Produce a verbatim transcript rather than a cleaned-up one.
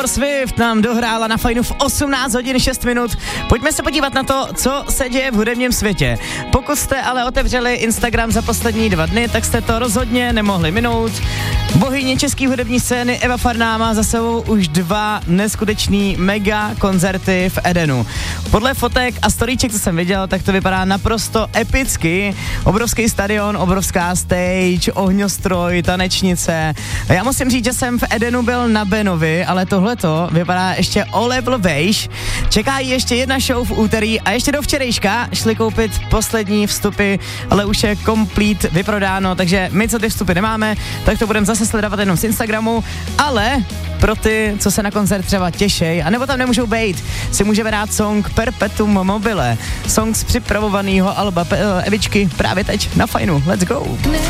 Taylor Swift nám dohrála na Fajnu v osmnáct hodin šest minut. Pojďme se podívat na to, co se děje v hudebním světě. Pokud jste ale otevřeli Instagram za poslední dva dny, tak jste to rozhodně nemohli minout. Bohyně české hudební scény Eva Farná má za sebou už dva neskutečný mega koncerty v Edenu. Podle fotek a storíček, co jsem viděl, tak to vypadá naprosto epicky. Obrovský stadion, obrovská stage, ohňostroj, tanečnice. Já musím říct, že jsem v Edenu byl na Benovi, ale tohleto vypadá ještě o level vejš. Čeká jí ještě jedna show v úterý a ještě do včerejška šli koupit poslední vstupy, ale už je complete vyprodáno, takže my, co ty vstupy nemáme, tak to budeme zase sledovat jenom z Instagramu, ale pro ty, co se na koncert třeba těšej, anebo tam nemůžou bejt, si můžeme dát song Perpetuum mobile, song z připravovaného alba Evičky právě teď na Fajnu. Let's go!